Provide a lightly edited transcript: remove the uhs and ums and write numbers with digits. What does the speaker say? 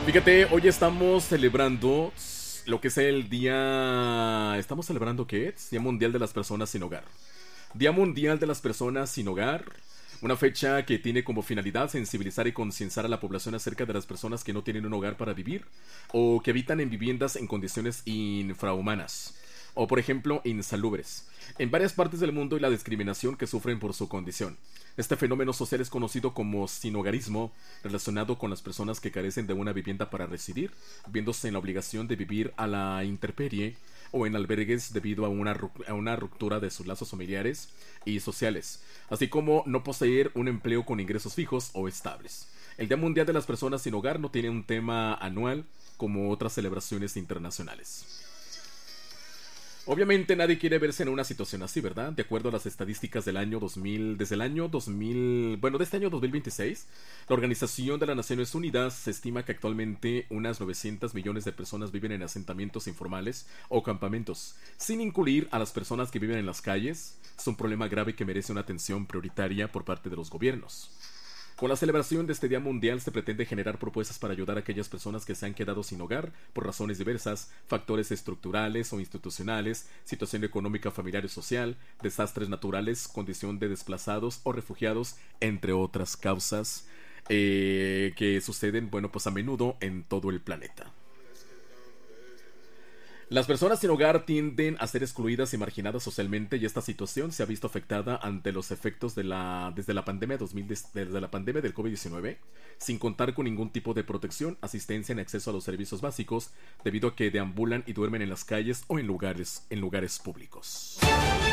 Fíjate, hoy estamos celebrando lo que es el día... ¿Estamos celebrando qué es? Día Mundial de las Personas Sin Hogar. Día Mundial de las Personas Sin Hogar. Una fecha que tiene como finalidad sensibilizar y concienciar a la población acerca de las personas que no tienen un hogar para vivir o que habitan en viviendas en condiciones infrahumanas o, por ejemplo, insalubres en varias partes del mundo y la discriminación que sufren por su condición. Este fenómeno social es conocido como sinhogarismo, relacionado con las personas que carecen de una vivienda para residir, viéndose en la obligación de vivir a la intemperie o en albergues debido a una ruptura de sus lazos familiares y sociales, así como no poseer un empleo con ingresos fijos o estables. El Día Mundial de las Personas Sin Hogar no tiene un tema anual como otras celebraciones internacionales. Obviamente nadie quiere verse en una situación así, ¿verdad? De acuerdo a las estadísticas del año 2000, desde el año 2000, bueno, de este año 2026, la Organización de las Naciones Unidas se estima que actualmente unas 900 millones de personas viven en asentamientos informales o campamentos, sin incluir a las personas que viven en las calles. Es un problema grave que merece una atención prioritaria por parte de los gobiernos. Con la celebración de este Día Mundial se pretende generar propuestas para ayudar a aquellas personas que se han quedado sin hogar por razones diversas, factores estructurales o institucionales, situación económica, familiar y social, desastres naturales, condición de desplazados o refugiados, entre otras causas que suceden, bueno, pues a menudo en todo el planeta. Las personas sin hogar tienden a ser excluidas y marginadas socialmente y esta situación se ha visto afectada ante los efectos desde la pandemia desde la pandemia del COVID-19, sin contar con ningún tipo de protección, asistencia ni acceso a los servicios básicos, debido a que deambulan y duermen en las calles o en lugares públicos.